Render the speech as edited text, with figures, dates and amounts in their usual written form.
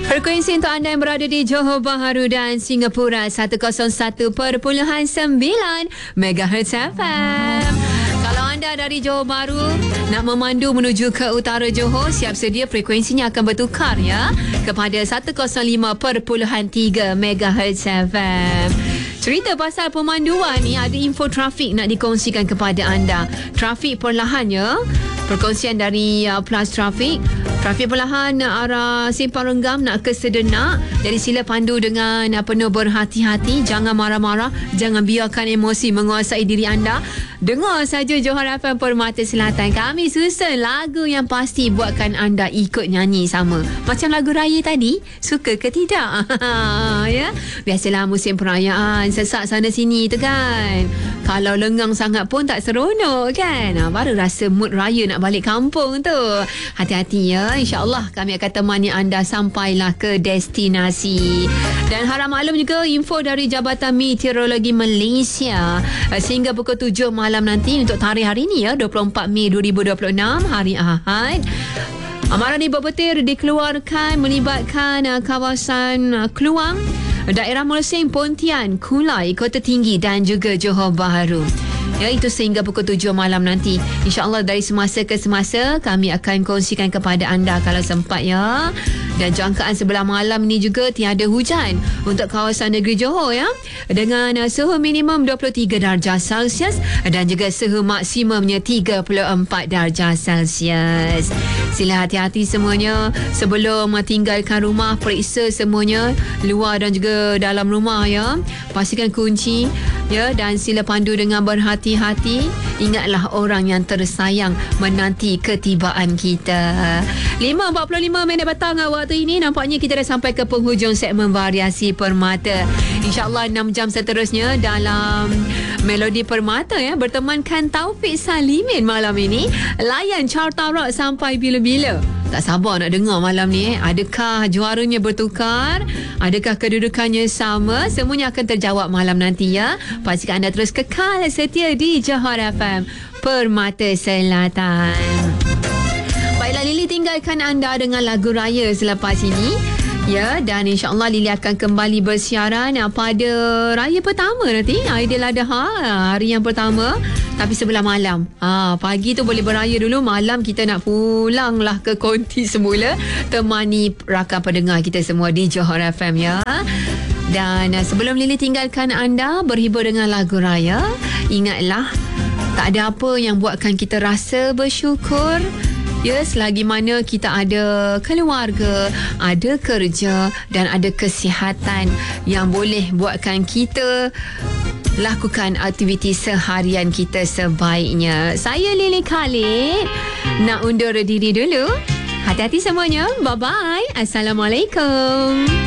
Frekuensi untuk anda yang berada di Johor Bahru dan Singapura 101.9 MHz FM. Kalau anda dari Johor Bahru nak memandu menuju ke utara Johor, siap sedia frekuensinya akan bertukar ya kepada 105.3 MHz FM. Cerita pasal pemanduan ni, ada info trafik nak dikongsikan kepada anda. Trafik perlahannya, perkongsian dari Plus Trafik. Trafik perlahan arah Simpang Renggam nak ke Sedenak. Jadi sila pandu dengan penuh berhati-hati. Jangan marah-marah. Jangan biarkan emosi menguasai diri anda. Dengar saja Johor FM Permata Selatan. Kami susun lagu yang pasti buatkan anda ikut nyanyi sama. Macam lagu raya tadi. Suka ke tidak? Ya? Biasalah musim perayaan. Sesak sana sini tu kan. Kalau lengang sangat pun tak seronok kan. Baru rasa mood raya nak balik kampung tu. Hati-hati ya. InsyaAllah kami akan temani anda sampailah ke destinasi. Dan harap maklum juga info dari Jabatan Meteorologi Malaysia. Sehingga pukul 7 malam nanti untuk tarikh hari ini ya, 24 Mei 2026, hari Ahad. Amaran ni berpetir dikeluarkan melibatkan kawasan Keluang, daerah Mersing, Pontian, Kulai, Kota Tinggi dan juga Johor Bahru. Ya, itu sehingga pukul 7 malam nanti. InsyaAllah dari semasa ke semasa kami akan kongsikan kepada anda kalau sempat ya. Dan jangkaan sebelah malam ni juga tiada hujan untuk kawasan negeri Johor ya. Dengan suhu minimum 23 darjah Celsius dan juga suhu maksimumnya 34 darjah Celsius. Sila hati-hati semuanya sebelum tinggalkan rumah. Periksa semuanya luar dan juga dalam rumah ya. Pastikan kunci ya, dan sila pandu dengan berhati-hati. Ingatlah orang yang tersayang menanti ketibaan kita. 5.45 minit petang waktu ini. Nampaknya kita dah sampai ke penghujung segmen Variasi Permata. InsyaAllah 6 jam seterusnya dalam Melodi Permata ya, bertemankan Taufik Salimin malam ini. Layan Carta Rock sampai bila-bila. Tak sabar nak dengar malam ni. Adakah juaranya bertukar? Adakah kedudukannya sama? Semuanya akan terjawab malam nanti ya. Pastikan anda terus kekal setia di Johor FM Permata Selatan. Baiklah, Lily tinggalkan anda dengan lagu raya selepas ini. Ya, dan insyaAllah Lily akan kembali bersiaran pada raya pertama nanti, Aidiladha, hari yang pertama. Tapi sebelah malam. Pagi tu boleh beraya dulu, malam kita nak pulang lah ke konti semula. Temani rakan pendengar kita semua di Johor FM ya. Dan sebelum Lily tinggalkan anda berhibur dengan lagu raya, ingatlah tak ada apa yang buatkan kita rasa bersyukur. Ya, selagi mana kita ada keluarga, ada kerja dan ada kesihatan yang boleh buatkan kita lakukan aktiviti seharian kita sebaiknya. Saya Lily Khalid nak undur diri dulu. Hati-hati semuanya. Bye-bye. Assalamualaikum.